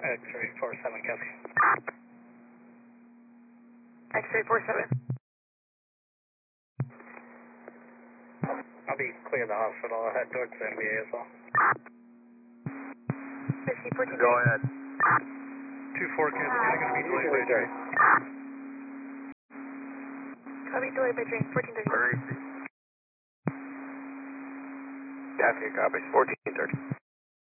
X-ray 47, copy. X-ray 47. I'll be clear the hospital. I'll head towards the NBA as well. 50, 14. Go ahead. 2-4, Kansas City, going to be delayed by train. Copy, delayed by train, 1430. Copy, copy. 1430.